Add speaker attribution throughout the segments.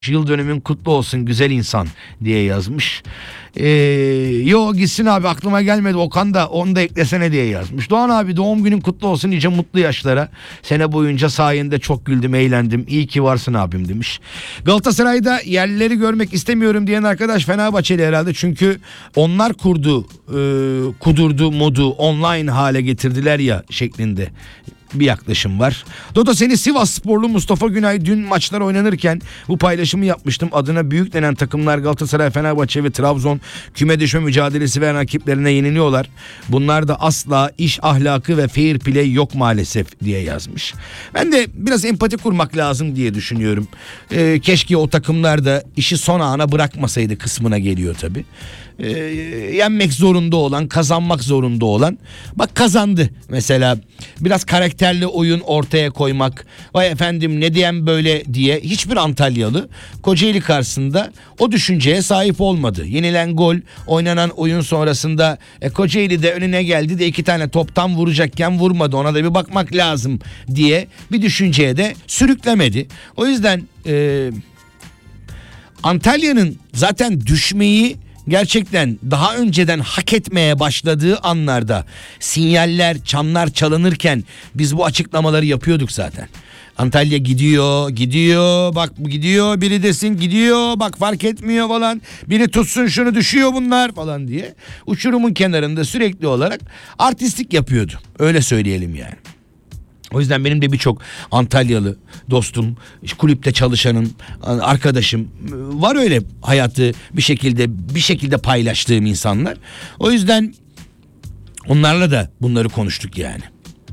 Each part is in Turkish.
Speaker 1: Yıl dönümün kutlu olsun güzel insan diye yazmış. Yo gitsin abi, aklıma gelmedi, Okan da onu da eklesene diye yazmış. Doğan abi doğum günün kutlu olsun nice mutlu yaşlara. Sene boyunca sayende çok güldüm eğlendim. İyi ki varsın abim demiş. Galatasaray'da yerlileri görmek istemiyorum diyen arkadaş Fenerbahçeli herhalde. Çünkü onlar kudurdu modu online hale getirdiler ya şeklinde bir yaklaşım var. Dodo seni Sivassporlu Mustafa Günay dün maçlar oynanırken bu paylaşımı yapmıştım. Adına büyük denen takımlar Galatasaray, Fenerbahçe ve Trabzon küme düşme mücadelesi veren rakiplerine yeniliyorlar. Bunlar da asla iş ahlakı ve fair play yok maalesef diye yazmış. Ben de biraz empati kurmak lazım diye düşünüyorum. Keşke o takımlar da işi son ana bırakmasaydı kısmına geliyor tabii. Yenmek zorunda olan, kazanmak zorunda olan bak kazandı mesela. Biraz karakterli oyun ortaya koymak, vay efendim ne diyen böyle diye hiçbir Antalyalı Kocaeli karşısında o düşünceye sahip olmadı. Yenilen gol, oynanan oyun sonrasında Kocaeli de önüne geldi de 2 tane toptan vuracakken vurmadı, ona da bir bakmak lazım diye bir düşünceye de sürüklemedi. O yüzden Antalya'nın zaten düşmeyi gerçekten daha önceden hak etmeye başladığı anlarda sinyaller, çanlar çalınırken biz bu açıklamaları yapıyorduk zaten. Antalya gidiyor, bak gidiyor, biri desin gidiyor, bak fark etmiyor falan, biri tutsun şunu, düşüyor bunlar falan diye uçurumun kenarında sürekli olarak artistlik yapıyordu, öyle söyleyelim yani. O yüzden benim de birçok Antalyalı dostum, kulüpte çalışanım, arkadaşım var, öyle hayatı bir şekilde paylaştığım insanlar. O yüzden onlarla da bunları konuştuk yani.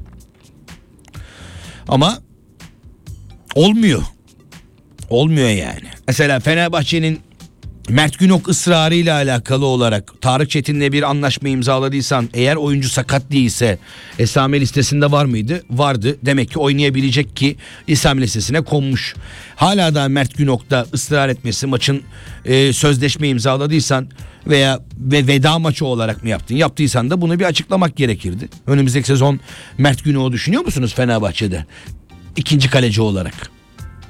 Speaker 1: Ama olmuyor. Olmuyor yani. Mesela Fenerbahçe'nin Mert Günok ısrarıyla alakalı olarak Tarık Çetin'le bir anlaşma imzaladıysan, eğer oyuncu sakat değilse esame listesinde var mıydı? Vardı. Demek ki oynayabilecek ki esame listesine konmuş. Hala da Mert Günok'ta ısrar etmesi, maçın sözleşme imzaladıysan veya veda maçı olarak mı yaptın? Yaptıysan da bunu bir açıklamak gerekirdi. Önümüzdeki sezon Mert Günok'u düşünüyor musunuz Fenerbahçe'de? İkinci kaleci olarak.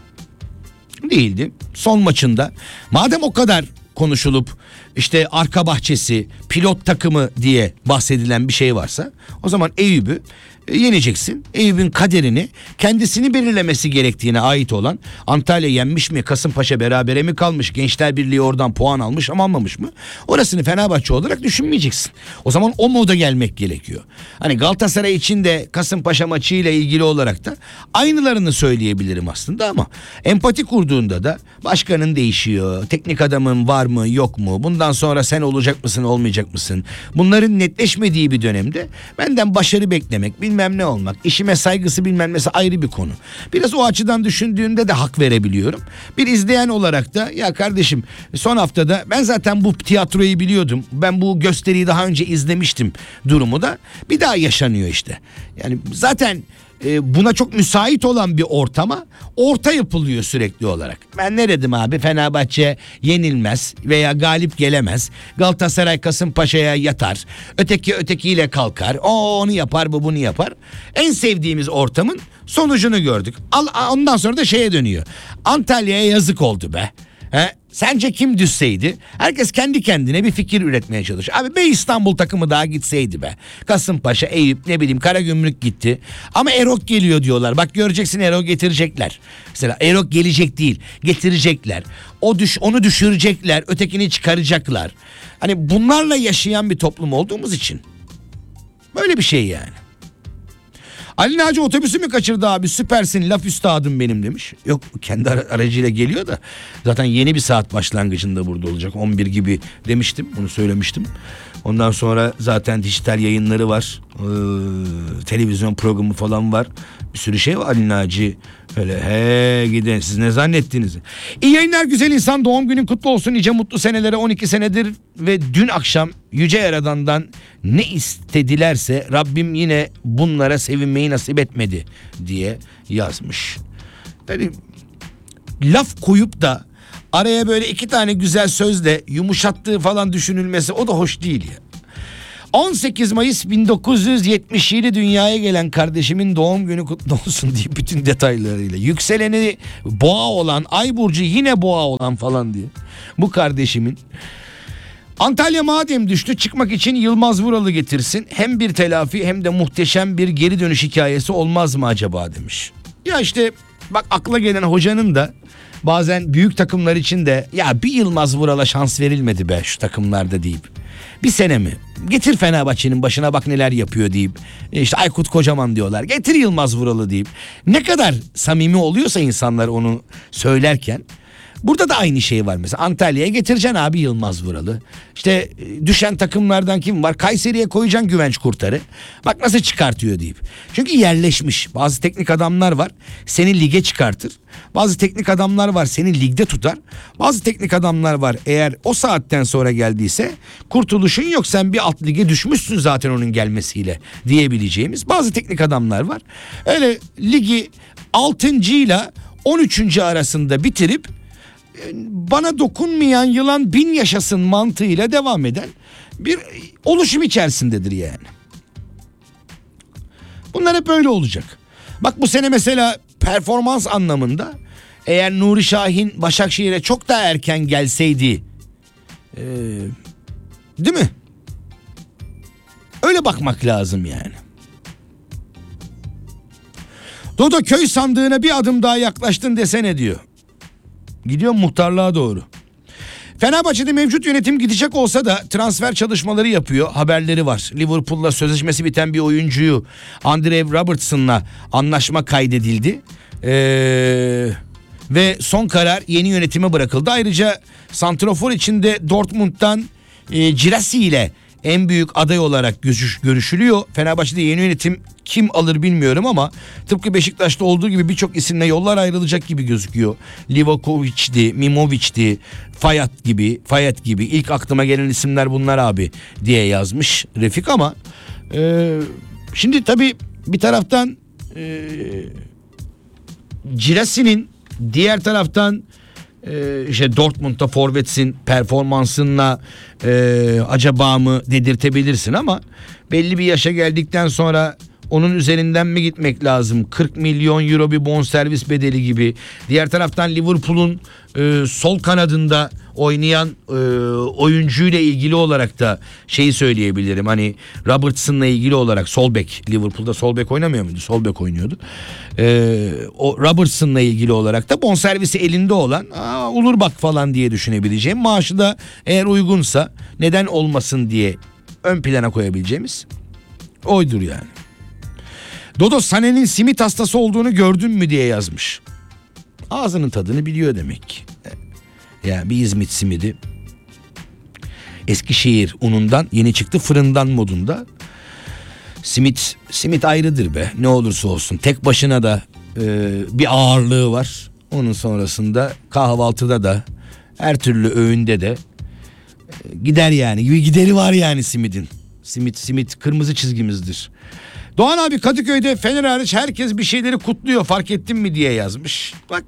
Speaker 1: Değildi. Son maçında madem o kadar konuşulup işte arka bahçesi, pilot takımı diye bahsedilen bir şey varsa, o zaman Eyüp'ü yeneceksin. Eyüp'ün kaderini kendisini belirlemesi gerektiğine ait olan, Antalya yenmiş mi, Kasımpaşa berabere mi kalmış, Gençler Birliği oradan puan almış ama almamış mı, orasını Fenerbahçe olarak düşünmeyeceksin. O zaman o moda gelmek gerekiyor. Hani Galatasaray için de Kasımpaşa maçıyla ilgili olarak da aynılarını söyleyebilirim aslında, ama empati kurduğunda da başkanın değişiyor, teknik adamın var mı yok mu, bundan sonra sen olacak mısın olmayacak mısın, bunların netleşmediği bir dönemde benden başarı beklemek, bilmem ne olmak, işime saygısı bilmem nesi ayrı bir konu. Biraz o açıdan düşündüğünde de hak verebiliyorum. Bir izleyen olarak da ya kardeşim, son haftada ben zaten bu tiyatroyu biliyordum, ben bu gösteriyi daha önce izlemiştim durumu da bir daha yaşanıyor işte. Yani zaten buna çok müsait olan bir orta yapılıyor sürekli olarak. Ben ne dedim abi, Fenerbahçe yenilmez veya galip gelemez. Galatasaray Kasımpaşa'ya yatar. Ötekiyle kalkar. O onu yapar, bu bunu yapar. En sevdiğimiz ortamın sonucunu gördük. Ondan sonra da şeye dönüyor. Antalya'ya yazık oldu be. Sence kim düşseydi? Herkes kendi kendine bir fikir üretmeye çalışıyor. Abi be, İstanbul takımı daha gitseydi be. Kasımpaşa, Eyüp, ne bileyim Karagümrük gitti. Ama Erok geliyor diyorlar. Bak göreceksin, Erok getirecekler. Mesela Erok gelecek değil, getirecekler. Onu düşürecekler, ötekini çıkaracaklar. Hani bunlarla yaşayan bir toplum olduğumuz için böyle bir şey yani. Ali Naci otobüsü mü kaçırdı abi, süpersin, laf üstadım benim demiş. Yok, kendi aracıyla geliyor da zaten yeni bir saat başlangıcında burada olacak, 11 gibi demiştim, bunu söylemiştim. Ondan sonra zaten dijital yayınları var, televizyon programı falan var, bir sürü şey var. Ali Naci öyle gidin, siz ne zannettiniz? İyi yayınlar güzel insan, doğum günün kutlu olsun nice mutlu senelere. 12 senedir ve dün akşam Yüce Yaradan'dan ne istedilerse Rabbim yine bunlara sevinmeyi nasip etmedi diye yazmış. Yani laf koyup da araya böyle 2 tane güzel sözle yumuşattığı falan düşünülmesi, o da hoş değil ya. 18 Mayıs 1977 dünyaya gelen kardeşimin doğum günü kutlu olsun diye bütün detaylarıyla. Yükseleni boğa olan, ay burcu yine boğa olan falan diye. Bu kardeşimin. Antalya madem düştü, çıkmak için Yılmaz Vural'ı getirsin. Hem bir telafi hem de muhteşem bir geri dönüş hikayesi olmaz mı acaba demiş. Ya işte bak, akla gelen hocanın da bazen büyük takımlar için de ya bir Yılmaz Vural'a şans verilmedi be şu takımlarda deyip, bir sene mi? Getir Fenerbahçe'nin başına, bak neler yapıyor deyip, işte Aykut Kocaman diyorlar, getir Yılmaz Vural'ı deyip, ne kadar samimi oluyorsa insanlar onu söylerken, burada da aynı şey var. Mesela Antalya'ya getireceksin abi Yılmaz Vural'ı. İşte düşen takımlardan kim var? Kayseri'ye koyacaksın Güvenç Kurtar'ı. Bak nasıl çıkartıyor deyip. Çünkü yerleşmiş. Bazı teknik adamlar var, seni lige çıkartır. Bazı teknik adamlar var, seni ligde tutar. Bazı teknik adamlar var, eğer o saatten sonra geldiyse kurtuluşun yok. Sen bir alt lige düşmüşsün zaten onun gelmesiyle diyebileceğimiz bazı teknik adamlar var. Öyle ligi 6. ile 13. arasında bitirip bana dokunmayan yılan bin yaşasın mantığıyla devam eden bir oluşum içerisindedir yani. Bunlar hep öyle olacak. Bak bu sene mesela performans anlamında eğer Nuri Şahin Başakşehir'e çok daha erken gelseydi, değil mi? Öyle bakmak lazım yani. Dodo köy sandığına bir adım daha yaklaştın desene diyor. Gidiyor muhtarlığa doğru. Fenerbahçe'de mevcut yönetim gidecek olsa da transfer çalışmaları yapıyor. Haberleri var. Liverpool'la sözleşmesi biten bir oyuncuyu, Andrew Robertson'la anlaşma kaydedildi. Ve son karar yeni yönetime bırakıldı. Ayrıca santrafor içinde Dortmund'dan Girassi ile en büyük aday olarak görüşülüyor. Fenerbahçe'de yeni yönetim kim alır bilmiyorum ama tıpkı Beşiktaş'ta olduğu gibi birçok isimle yollar ayrılacak gibi gözüküyor. Livakovic'di, Mimovic'di, Fayet gibi ilk aklıma gelen isimler bunlar abi diye yazmış Refik ama şimdi tabii bir taraftan Girassi'nin, diğer taraftan işte Dortmund'da forvetsin performansınla acaba mı dedirtebilirsin ama belli bir yaşa geldikten sonra onun üzerinden mi gitmek lazım? 40 milyon euro bir bonservis bedeli gibi. Diğer taraftan Liverpool'un sol kanadında oynayan oyuncuyla ilgili olarak da şeyi söyleyebilirim. Hani Robertson'la ilgili olarak sol bek, Liverpool'da sol bek oynamıyor muydu? Sol bek oynuyordu. O Robertson'la ilgili olarak da bonservisi elinde olan olur bak falan diye düşünebileceğim. Maaşı da eğer uygunsa neden olmasın diye ön plana koyabileceğimiz oydur yani. Dodo Sané'nin simit hastası olduğunu gördün mü diye yazmış. Ağzının tadını biliyor demek ki. Yani bir İzmit simidi Eskişehir unundan yeni çıktı fırından modunda. Simit ayrıdır be, ne olursa olsun. Tek başına da bir ağırlığı var. Onun sonrasında kahvaltıda da her türlü öğünde de gider yani. Gideri var yani simidin. Simit kırmızı çizgimizdir. Doğan abi Kadıköy'de Fener hariç herkes bir şeyleri kutluyor, fark ettin mi diye yazmış. Bak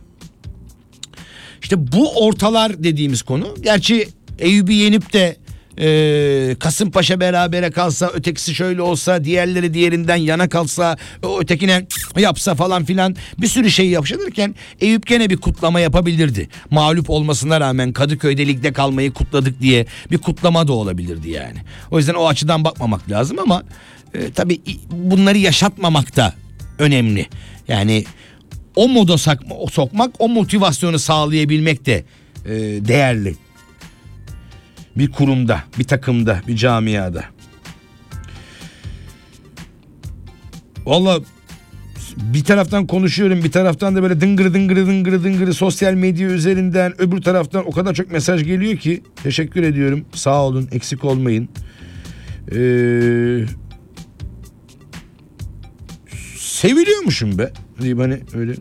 Speaker 1: işte bu ortalar dediğimiz konu. Gerçi Eyüp'ü yenip de Kasımpaşa berabere kalsa, ötekisi şöyle olsa, diğerleri diğerinden yana kalsa, o ötekine yapsa falan filan bir sürü şey yaşanırken Eyüp gene bir kutlama yapabilirdi. Mağlup olmasına rağmen Kadıköy'de ligde kalmayı kutladık diye bir kutlama da olabilirdi yani. O yüzden o açıdan bakmamak lazım ama tabii bunları yaşatmamak da önemli. Yani o moda sokmak, o motivasyonu sağlayabilmek de değerli. Bir kurumda, bir takımda, bir camiada. Vallahi bir taraftan konuşuyorum, bir taraftan da böyle dıngırı sosyal medya üzerinden, öbür taraftan o kadar çok mesaj geliyor ki teşekkür ediyorum. Sağ olun, eksik olmayın. Seviliyormuşum be. Hani öyle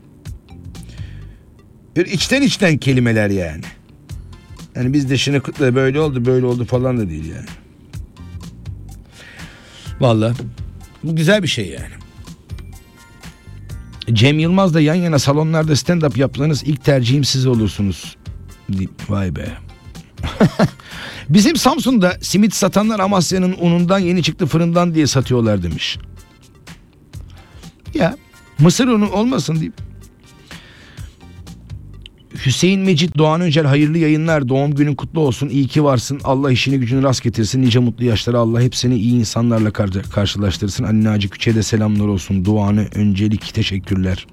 Speaker 1: içten kelimeler yani. Yani biz de şunu kutla böyle oldu falan da değil yani. Vallahi bu güzel bir şey yani. Cem Yılmaz'la yan yana salonlarda stand-up yapsanız ilk tercihim siz olursunuz. Vay be. Bizim Samsun'da simit satanlar Amasya'nın unundan yeni çıktı fırından diye satıyorlar demiş. Ya mısır unu olmasın deyip. Hüseyin Mecit Doğan Öncel hayırlı yayınlar, doğum günün kutlu olsun, iyi ki varsın, Allah işini gücünü rast getirsin, nice mutlu yaşlara, Allah hepsini iyi insanlarla karşılaştırsın. Anne Hacı Küçük'e de selamlar olsun. Doğan'ı öncelik teşekkürler,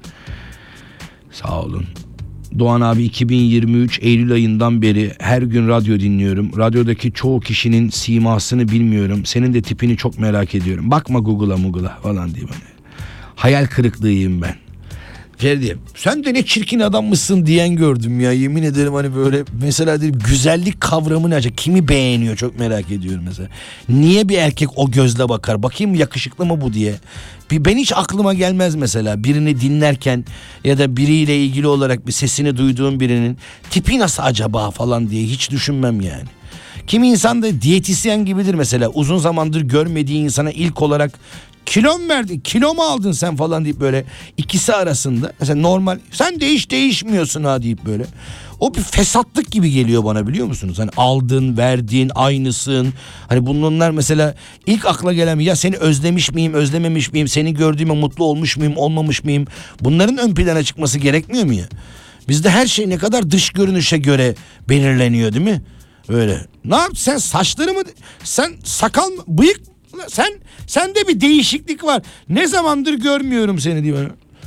Speaker 1: sağ olun. Doğan abi 2023 Eylül ayından beri her gün radyo dinliyorum. Radyodaki çoğu kişinin simasını bilmiyorum. Senin de tipini çok merak ediyorum. Bakma Google'a falan diye bana. Hayal kırıklığıyım ben. Ferdi, sen de ne çirkin adammışsın diyen gördüm ya, yemin ederim. Hani böyle mesela dedim, güzellik kavramı ne acaba, kimi beğeniyor çok merak ediyorum mesela. Niye bir erkek o gözle bakar, bakayım yakışıklı mı bu diye. Ben hiç aklıma gelmez mesela birini dinlerken ya da biriyle ilgili olarak bir sesini duyduğum birinin tipi nasıl acaba falan diye hiç düşünmem yani. Kimi insan da diyetisyen gibidir mesela, uzun zamandır görmediği insana ilk olarak kilo mu verdin, kilo mu aldın sen falan deyip böyle ikisi arasında mesela normal, sen de hiç değişmiyorsun ha deyip böyle, o bir fesatlık gibi geliyor bana, biliyor musunuz? Hani aldın verdin aynısın, hani bunlar mesela ilk akla gelen, ya seni özlemiş miyim özlememiş miyim, seni gördüğüme mutlu olmuş muyum olmamış mıyım, bunların ön plana çıkması gerekmiyor mu ya? Bizde her şey ne kadar dış görünüşe göre belirleniyor değil mi? Öyle. Ne yaptın sen, saçları mı, sen sakal mı, bıyık, sende bir değişiklik var. Ne zamandır görmüyorum seni diye.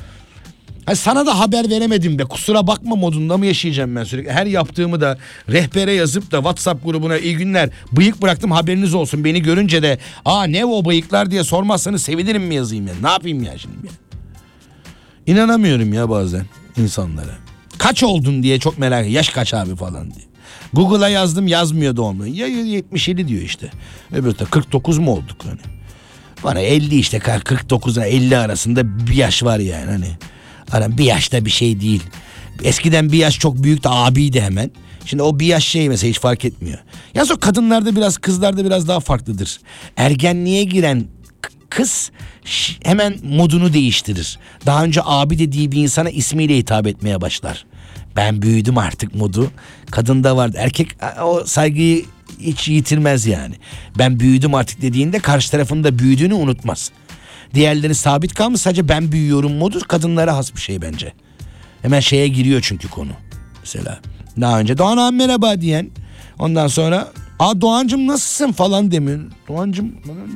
Speaker 1: Sana da haber veremedim be, kusura bakma modunda mı yaşayacağım ben sürekli? Her yaptığımı da rehbere yazıp da WhatsApp grubuna iyi günler, bıyık bıraktım haberiniz olsun, beni görünce de ne o bıyıklar diye sormazsanız sevinirim mi yazayım ya? Ne yapayım ya şimdi ya? İnanamıyorum ya bazen insanlara. Kaç oldun diye çok merak ediyorum. Yaş kaç abi falan diye. Google'a yazdım, yazmıyor doğumlu. Ya 77 diyor işte. Öbür de 49 mu olduk hani. Bana 50 işte, 49'a 50 arasında bir yaş var yani hani. Hani bir yaşta bir şey değil. Eskiden bir yaş çok büyük de abiydi hemen. Şimdi o bir yaş şey mesela hiç fark etmiyor. Yalnız o kadınlarda biraz, kızlarda biraz daha farklıdır. Ergenliğe giren kız hemen modunu değiştirir. Daha önce abi dediği bir insana ismiyle hitap etmeye başlar. Ben büyüdüm artık modu kadında vardı. Erkek o saygıyı hiç yitirmez yani. Ben büyüdüm artık dediğinde karşı tarafın da büyüdüğünü unutmaz. Diğerleri sabit kalmış, sadece ben büyüyorum modu kadınlara has bir şey bence. Hemen şeye giriyor çünkü konu. Mesela daha önce Doğan abi merhaba diyen, ondan sonra Doğancım nasılsın falan demiyor. Doğancım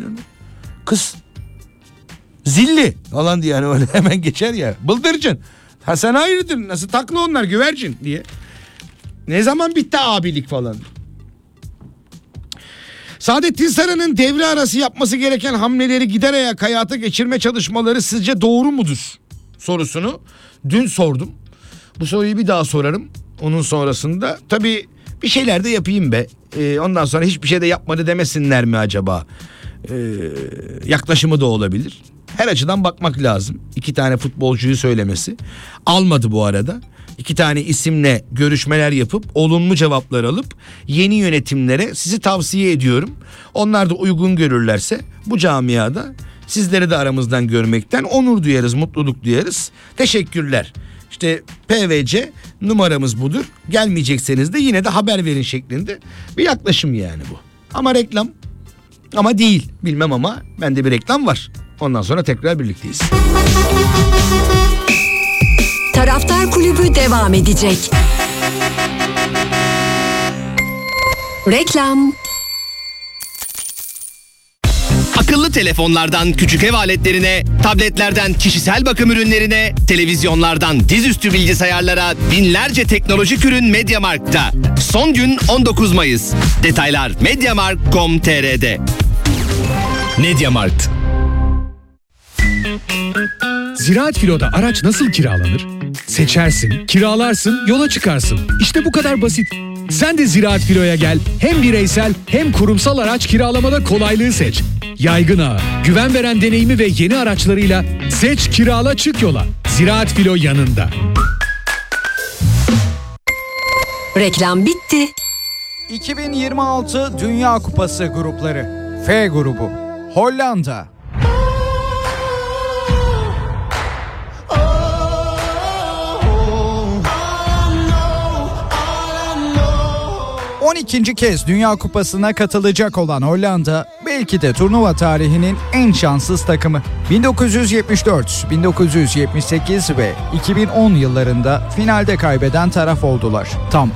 Speaker 1: kız zilli falan diye, yani öyle hemen geçer ya. Bıldırcın. Ha sen hayırdır, nasıl taklı onlar güvercin diye. Ne zaman bitti abilik falan. Saadettin Saran'ın devre arası yapması gereken hamleleri gider ayak hayata geçirme çalışmaları sizce doğru mudur sorusunu dün sordum. Bu soruyu bir daha sorarım. Onun sonrasında tabii bir şeyler de yapayım be. Ondan sonra hiçbir şey de yapmadı demesinler mi acaba? Yaklaşımı da olabilir. Her açıdan bakmak lazım. 2 tane futbolcuyu söylemesi. Almadı bu arada. 2 tane isimle görüşmeler yapıp olumlu cevaplar alıp yeni yönetimlere sizi tavsiye ediyorum. Onlar da uygun görürlerse bu camiada sizleri de aramızdan görmekten onur duyarız, mutluluk duyarız. Teşekkürler. İşte PVC numaramız budur. Gelmeyecekseniz de yine de haber verin şeklinde bir yaklaşım yani bu. Ama reklam ama değil, bilmem ama bende bir reklam var. Ondan sonra tekrar birlikteyiz.
Speaker 2: Taraftar Kulübü devam edecek. Reklam.
Speaker 3: Akıllı telefonlardan küçük ev aletlerine, tabletlerden kişisel bakım ürünlerine, televizyonlardan dizüstü bilgisayarlara binlerce teknolojik ürün MediaMarkt'ta. Son gün 19 Mayıs. Detaylar mediamarkt.com.tr'de. MediaMarkt.
Speaker 4: Ziraat Filo'da araç nasıl kiralanır? Seçersin, kiralarsın, yola çıkarsın. İşte bu kadar basit. Sen de Ziraat Filo'ya gel. Hem bireysel hem kurumsal araç kiralamada kolaylığı seç. Yaygın ağı, güven veren deneyimi ve yeni araçlarıyla seç, kirala, çık yola. Ziraat Filo yanında.
Speaker 2: Reklam bitti.
Speaker 5: 2026 Dünya Kupası grupları. F grubu. Hollanda. 12. kez Dünya Kupası'na katılacak olan Hollanda belki de turnuva tarihinin en şanssız takımı. 1974, 1978 ve 2010 yıllarında finalde kaybeden taraf oldular. Tam